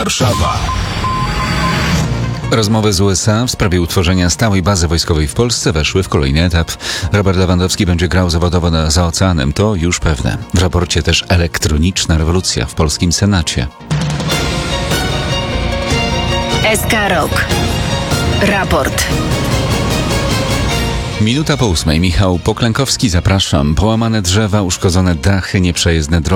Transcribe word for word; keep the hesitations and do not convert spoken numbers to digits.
Warszawa. Rozmowy z U S A w sprawie utworzenia stałej bazy wojskowej w Polsce weszły w kolejny etap. Robert Lewandowski będzie grał zawodowo na, za oceanem, to już pewne. W raporcie też elektroniczna rewolucja w polskim Senacie. S K Rok. Raport. Minuta po ósmej. Michał Poklękowski, zapraszam. Połamane drzewa, uszkodzone dachy, nieprzejezdne drogi.